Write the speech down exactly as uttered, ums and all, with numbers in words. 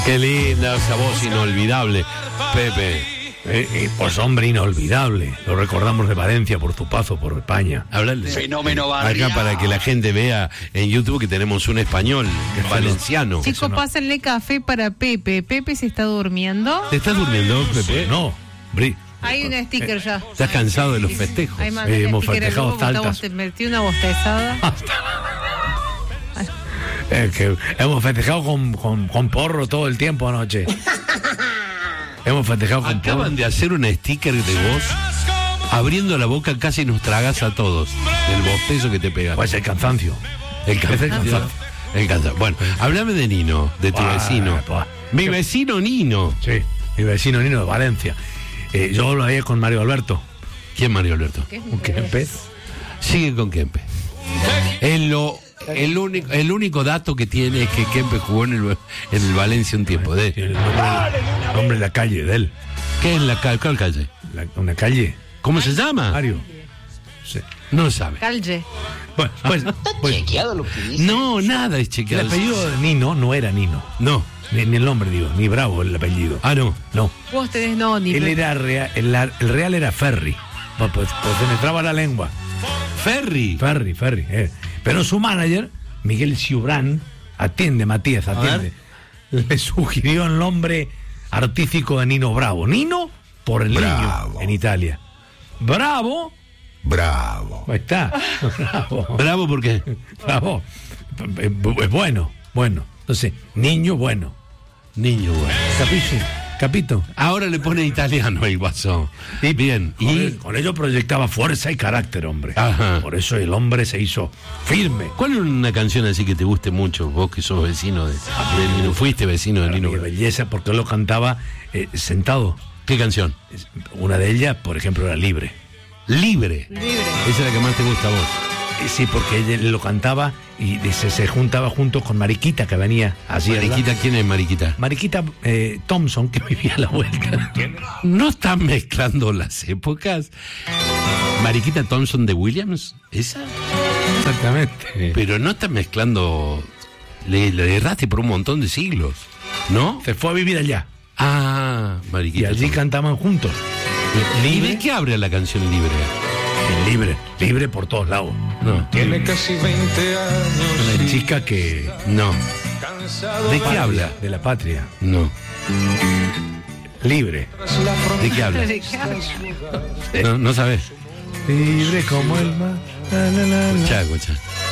Qué linda esa voz inolvidable, Pepe. Eh, eh, pues hombre inolvidable. Lo recordamos de Valencia por tu paso por España. Háblale. Fenómeno barrial. Acá para que la gente vea en YouTube que tenemos un español, que es valenciano. Chicos, no. pásenle café para Pepe. Pepe se está durmiendo. ¿Te estás durmiendo, Pepe? No, Bri. Hay un sticker ya. ¿Estás cansado de los festejos? Ahí mandé Eh, el hemos sticker, festejado luego hasta estamos- altas. Te metí una bostezada. Es que hemos festejado con, con, con porro todo el tiempo anoche. Hemos festejado con porro. Acaban de hacer un sticker de voz. Abriendo la boca casi nos tragas a todos del bostezo que te pega. Pues el cansancio. El Es el cansancio. cansancio. El cansancio. Bueno, háblame de Nino, de tu Buah, vecino. buah. Mi vecino Nino. Sí, mi vecino Nino de Valencia. Eh, yo lo había con Mario Alberto. ¿Quién, Mario Alberto? ¿Un Kempes? Sigue con Kempe. Él lo, el, único, el único dato que tiene es que Kempe jugó en el, en el Valencia un tiempo. De, El nombre, el nombre de la calle de él. ¿Qué es la calle? ¿Cuál calle? La- una calle. ¿Cómo se llama? Mario. Sí. No sabe. Calje. Bueno, pues, pues Chequeado lo que dice. No, nada es el chequeado. apellido de Nino no era Nino. No. Ni, ni el nombre, digo, ni Bravo el apellido. Ah, no. No. Vos tenés no, ni Él Pepe. era real, el, el real era Ferry. Pues, pues, pues se me traba la lengua. Ferry. Ferry, Ferry. eh. Pero su manager, Miguel Ciubrán, atiende, Matías, atiende. Le sugirió el nombre artístico de Nino Bravo. Nino por el Bravo. niño en Italia. Bravo. Bravo. Ahí está. Bravo. Bravo, ¿por qué? Bravo. Es bueno, bueno. Entonces, niño bueno. Niño, bueno. Capiche, capito. Ahora le pone italiano el guasón. Y Bien. Con, Y él- con ello proyectaba fuerza y carácter, hombre. Ajá. Por eso el hombre se hizo firme. ¿cuál es una canción así que te guste mucho? Vos que sos vecino de, de Nino. Fuiste vecino de Para Nino. mi belleza, porque él lo cantaba eh, sentado. ¿Qué canción? Es- Una de ellas, por ejemplo, era Libre. Libre. Libre. Esa es la que más te gusta a vos. Eh, Sí, porque ella lo cantaba y se, se juntaba junto con Mariquita, que venía así. Mariquita, ¿quién es Mariquita? Mariquita eh, Thompson, que vivía a la vuelta. ¿No estás mezclando las épocas? Mariquita Thompson de Williams, ¿esa? Exactamente. Pero no estás mezclando... Le, le erraste por un montón de siglos, ¿no? Se fue a vivir allá. Ah, Y Mariquita allí Thompson. cantaban juntos. ¿Y Libre, de qué abre la canción Libre? libre, libre por todos lados. No, Tiene casi veinte años. Una chica que. no, Cansado ¿de qué habla? De la patria. No, Libre. tras la frontera. ¿de qué habla? ¿De qué hablas? No, no sabes. Libre como el mar. La, la, la, la. Escuchá, escuchá.